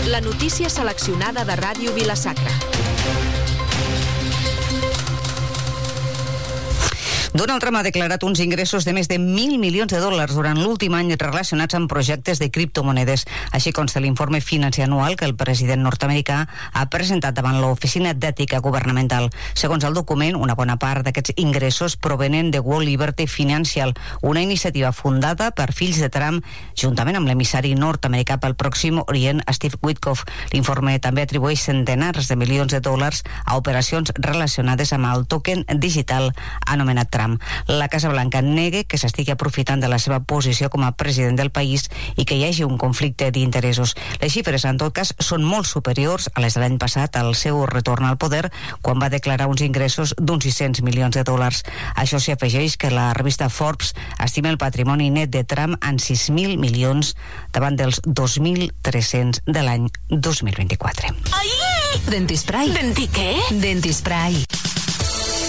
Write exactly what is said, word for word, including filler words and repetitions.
La notícia seleccionada de Ràdio Vila-sacra. Donald Trump ha declarat uns ingressos de més de mil milions de dòlars durant l'últim any relacionats amb projectes de criptomonedes. Així consta l'informe financer anual que el president nord-americà ha presentat davant l'Oficina d'Ètica Governamental. Segons el document, una bona part d'aquests ingressos provenen de World Liberty Financial, una iniciativa fundada per fills de Trump, juntament amb l'emissari nord-americà pel Pròxim Orient, Steve Witkoff. L'informe també atribueix centenars de milions de dòlars a operacions relacionades amb el token digital anomenat Trump. La Casa Blanca nega que s'estigui aprofitant de la seva posició com a president del país i que hi hagi un conflicte d'interessos. Les xifres, en tot cas, són molt superiors a les de l'any passat al seu retorn al poder, quan va declarar uns ingressos d'uns sis-cents milions de dòlars. Això s'hi afegeix que la revista Forbes estima el patrimoni net de Trump en sis mil milions davant dels dos mil tres-cents de l'any dos mil vint-i-quatre. Ai! Dentispray. Denti què? Dentispray.